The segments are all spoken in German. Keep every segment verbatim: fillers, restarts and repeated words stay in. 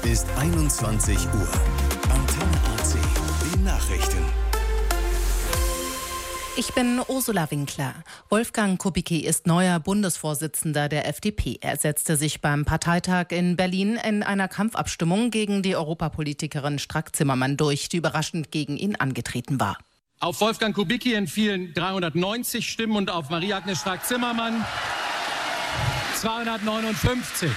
Ist einundzwanzig Uhr. Antenne A C, die Nachrichten. Ich bin Ursula Winkler. Wolfgang Kubicki ist neuer Bundesvorsitzender der F D P. Er setzte sich beim Parteitag in Berlin in einer Kampfabstimmung gegen die Europapolitikerin Strack-Zimmermann durch, die überraschend gegen ihn angetreten war. Auf Wolfgang Kubicki entfielen dreihundertneunzig Stimmen und auf Maria-Agnes Strack-Zimmermann zweihundertneunundfünfzig.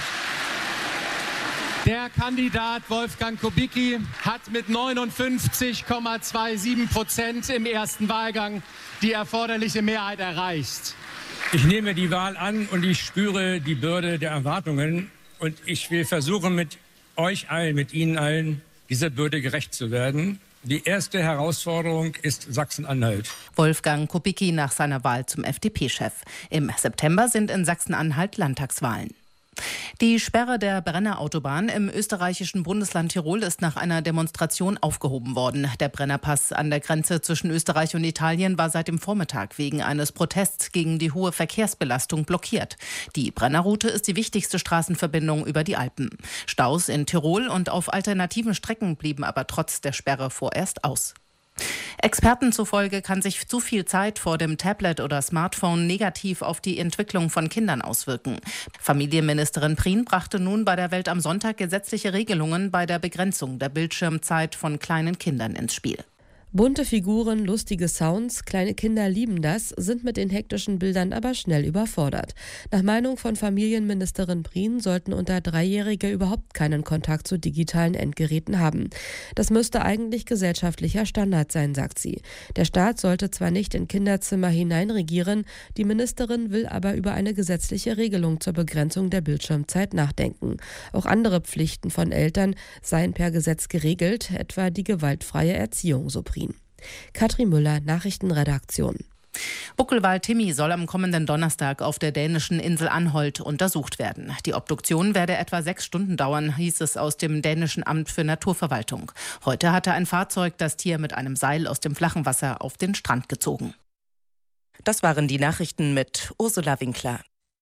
Der Kandidat Wolfgang Kubicki hat mit neunundfünfzig Komma siebenundzwanzig Prozent im ersten Wahlgang die erforderliche Mehrheit erreicht. Ich nehme die Wahl an und ich spüre die Bürde der Erwartungen. Und ich will versuchen, mit euch allen, mit Ihnen allen, dieser Bürde gerecht zu werden. Die erste Herausforderung ist Sachsen-Anhalt. Wolfgang Kubicki nach seiner Wahl zum F D P-Chef. Im September sind in Sachsen-Anhalt Landtagswahlen. Die Sperre der Brenner-Autobahn im österreichischen Bundesland Tirol ist nach einer Demonstration aufgehoben worden. Der Brennerpass an der Grenze zwischen Österreich und Italien war seit dem Vormittag wegen eines Protests gegen die hohe Verkehrsbelastung blockiert. Die Brennerroute ist die wichtigste Straßenverbindung über die Alpen. Staus in Tirol und auf alternativen Strecken blieben aber trotz der Sperre vorerst aus. Experten zufolge kann sich zu viel Zeit vor dem Tablet oder Smartphone negativ auf die Entwicklung von Kindern auswirken. Familienministerin Prien brachte nun bei der Welt am Sonntag gesetzliche Regelungen bei der Begrenzung der Bildschirmzeit von kleinen Kindern ins Spiel. Bunte Figuren, lustige Sounds, kleine Kinder lieben das, sind mit den hektischen Bildern aber schnell überfordert. Nach Meinung von Familienministerin Prien sollten unter Dreijährige überhaupt keinen Kontakt zu digitalen Endgeräten haben. Das müsste eigentlich gesellschaftlicher Standard sein, sagt sie. Der Staat sollte zwar nicht in Kinderzimmer hineinregieren, die Ministerin will aber über eine gesetzliche Regelung zur Begrenzung der Bildschirmzeit nachdenken. Auch andere Pflichten von Eltern seien per Gesetz geregelt, etwa die gewaltfreie Erziehung, so Prien. Katrin Müller, Nachrichtenredaktion. Buckelwal Timmy soll am kommenden Donnerstag auf der dänischen Insel Anholt untersucht werden. Die Obduktion werde etwa sechs Stunden dauern, hieß es aus dem dänischen Amt für Naturverwaltung. Heute hatte ein Fahrzeug das Tier mit einem Seil aus dem flachen Wasser auf den Strand gezogen. Das waren die Nachrichten mit Ursula Winkler.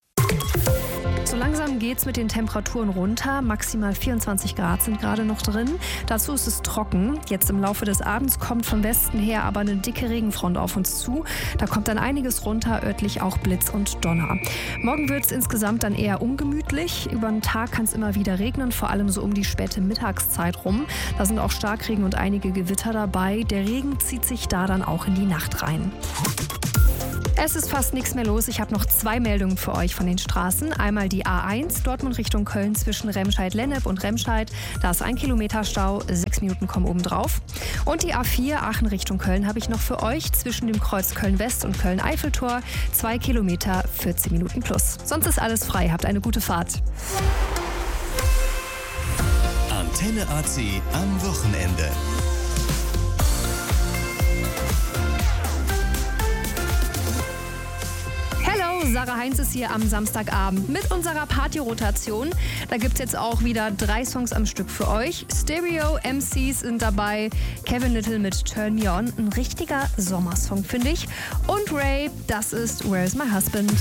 So langsam geht's mit den Temperaturen runter. Maximal vierundzwanzig Grad sind gerade noch drin. Dazu ist es trocken. Jetzt im Laufe des Abends kommt von Westen her aber eine dicke Regenfront auf uns zu. Da kommt dann einiges runter, örtlich auch Blitz und Donner. Morgen wird's insgesamt dann eher ungemütlich. Über den Tag kann es immer wieder regnen, vor allem so um die späte Mittagszeit rum. Da sind auch Starkregen und einige Gewitter dabei. Der Regen zieht sich da dann auch in die Nacht rein. Es ist fast nichts mehr los. Ich habe noch zwei Meldungen für euch von den Straßen. Einmal die A eins, Dortmund Richtung Köln zwischen Remscheid-Lennep und Remscheid. Da ist ein Kilometer Stau, sechs Minuten kommen oben drauf. Und die A vier, Aachen Richtung Köln, habe ich noch für euch zwischen dem Kreuz Köln-West und Köln-Eiffeltor. Zwei Kilometer, vierzehn Minuten plus. Sonst ist alles frei. Habt eine gute Fahrt. Antenne A C am Wochenende. Sarah Heinz ist hier am Samstagabend mit unserer Party-Rotation. Da gibt es jetzt auch wieder drei Songs am Stück für euch. Stereo M Cs sind dabei, Kevin Little mit Turn Me On, ein richtiger Sommersong, finde ich. Und Ray, das ist Where's My Husband.